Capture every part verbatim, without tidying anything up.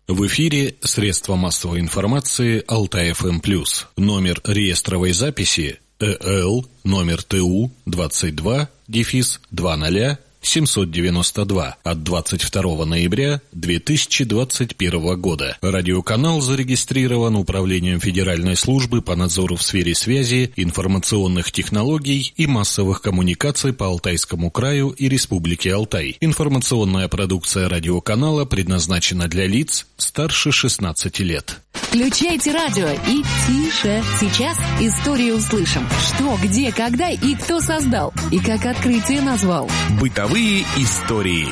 В эфире средства массовой информации Алтай-эф эм плюс. Номер реестровой записи э эл номер тэ у двадцать два дефис двадцать семьсот девяносто два от двадцать второго ноября две тысячи двадцать первого года. Радиоканал зарегистрирован Управлением Федеральной службы по надзору в сфере связи, информационных технологий и массовых коммуникаций по Алтайскому краю и Республике Алтай. Информационная продукция радиоканала предназначена для лиц старше шестнадцати лет. Включайте радио и тише. Сейчас историю услышим. Что, где, когда и кто создал. И как открытие назвал. Бытовые истории.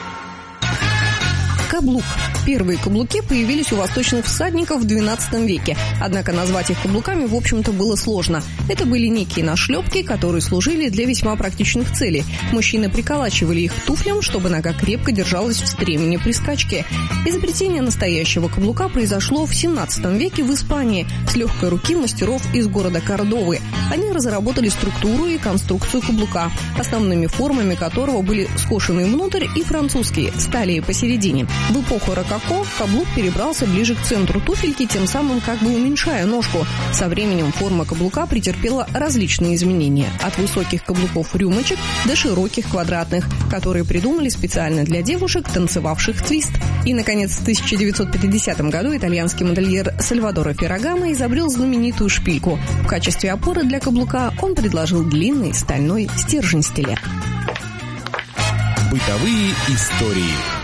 Каблук. Первые каблуки появились у восточных всадников в двенадцатом веке. Однако назвать их каблуками, в общем-то, было сложно. Это были некие нашлепки, которые служили для весьма практичных целей. Мужчины приколачивали их к туфлям, чтобы нога крепко держалась в стремени при скачке. Изобретение настоящего каблука произошло в семнадцатом веке в Испании с легкой руки мастеров из города Кордовы. Они разработали структуру и конструкцию каблука, основными формами которого были скошенный внутрь и французские, с талией посередине. В эпоху рококо каблук перебрался ближе к центру туфельки, тем самым как бы уменьшая ножку. Со временем форма каблука претерпела различные изменения. От высоких каблуков-рюмочек до широких квадратных, которые придумали специально для девушек, танцевавших твист. И, наконец, в тысяча девятьсот пятидесятом году итальянский модельер Сальвадоро Феррагамо изобрел знаменитую шпильку. В качестве опоры для каблука он предложил длинный стальной стержень-стилет. Бытовые истории.